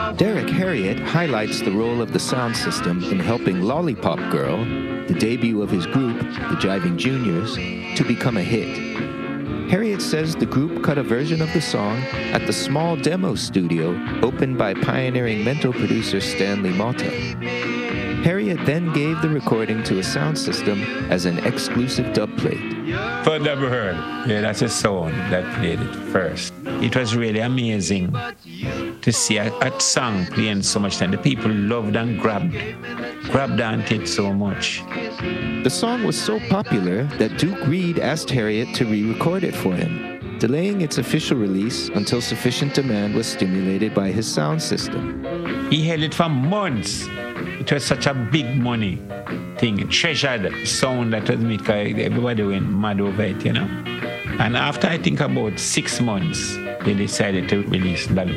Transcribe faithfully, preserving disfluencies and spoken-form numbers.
Derek Harriott highlights the role of the sound system in helping Lollipop Girl, the debut of his group, the Jiving Juniors, to become a hit. Harriott says the group cut a version of the song at the small demo studio opened by pioneering mental producer Stanley Mata. Harriott then gave the recording to a sound system as an exclusive dub plate. First ever heard. Yeah, that's a sound that played it first. It was really amazing to see a, a song playing so much time. The people loved and grabbed, grabbed onto it so much. The song was so popular that Duke Reid asked Harriott to re-record it for him, delaying its official release until sufficient demand was stimulated by his sound system. He held it for months. It was such a big money thing, treasured sound that was made, because everybody went mad over it, you know. And after I think about six months, they decided to release Lollipop.